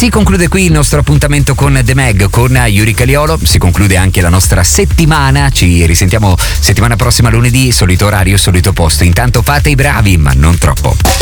Si conclude qui il nostro appuntamento con The Mag, con Yuri Caliolo. Si conclude anche la nostra settimana. Ci risentiamo settimana prossima lunedì, solito orario, solito posto. Intanto fate i bravi, ma non troppo.